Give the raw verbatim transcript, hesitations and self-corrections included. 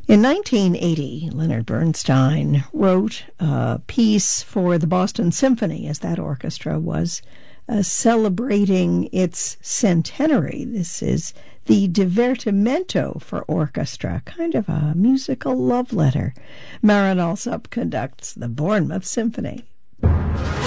In nineteen eighty, Leonard Bernstein wrote a piece for the Boston Symphony, as that orchestra was uh, celebrating its centenary. This is the Divertimento for orchestra, kind of a musical love letter. Marin Alsop conducts the Bournemouth Symphony.